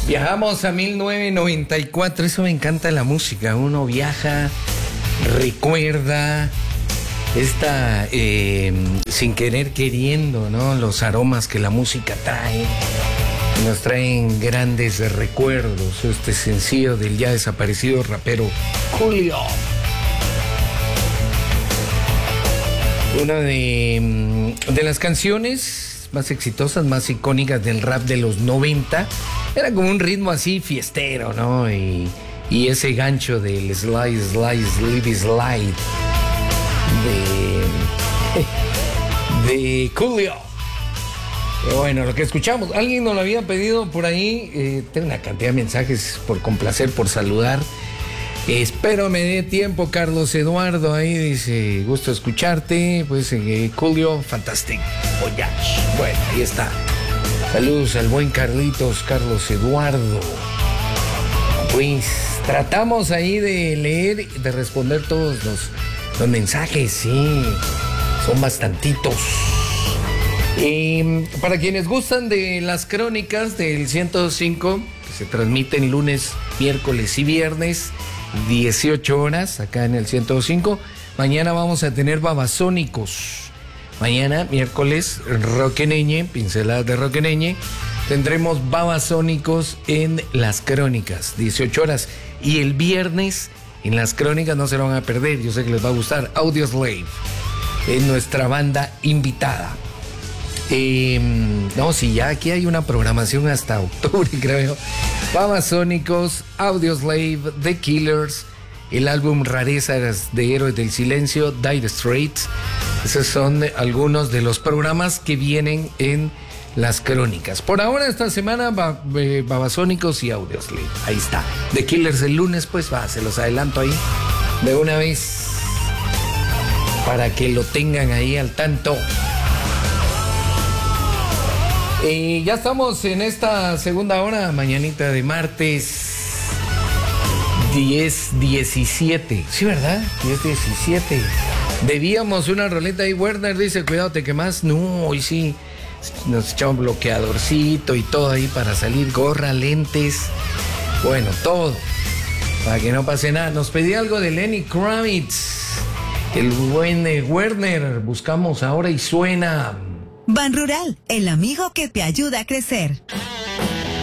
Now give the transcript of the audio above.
Viajamos a 1994, eso me encanta la música, uno viaja, recuerda, está sin querer queriendo, ¿no? Los aromas que la música trae, nos traen grandes recuerdos, este sencillo del ya desaparecido rapero Julio. Una de las canciones más exitosas, más icónicas del rap de los 90, era como un ritmo así fiestero, ¿no? Y ese gancho del slide, slide, slide, slide de Julio. Pero bueno, lo que escuchamos, alguien nos lo había pedido por ahí, tengo una cantidad de mensajes por complacer, por saludar. Espero me dé tiempo, Carlos Eduardo, ahí dice, gusto escucharte, pues Julio, fantástico, voyage. Bueno, ahí está. Saludos al buen Carlitos, Carlos Eduardo. Pues tratamos ahí de leer, de responder todos los mensajes, sí, son bastantitos. Para quienes gustan de las crónicas del 105, que se transmiten lunes, miércoles y viernes, 18 horas, acá en el 105. Mañana vamos a tener Babasónicos. Mañana, miércoles, Roqueneñe, pinceladas de Roqueneñe. Tendremos Babasónicos en las crónicas, 18 horas. Y el viernes, en las crónicas, no se lo van a perder, yo sé que les va a gustar, Audioslave, en nuestra banda invitada. No, sí, ya aquí hay una programación hasta octubre, creo yo. Babasónicos, Audioslave, The Killers, el álbum Rarezas de Héroes del Silencio, Dire Straits. Esos son algunos de los programas que vienen en las crónicas. Por ahora, esta semana, Babasónicos y Audioslave. Ahí está. The Killers el lunes, pues se los adelanto ahí de una vez para que lo tengan ahí al tanto. Ya estamos en esta segunda hora, mañanita de martes 10:17. Sí, ¿verdad? 10:17. Debíamos una roleta ahí. Werner dice, cuidado, te quemas. No, hoy sí. Nos echamos bloqueadorcito y todo ahí para salir. Gorra, lentes. Bueno, todo. Para que no pase nada. Nos pedí algo de Lenny Kravitz. El buen Werner. Buscamos ahora y suena. Ban Rural, el amigo que te ayuda a crecer.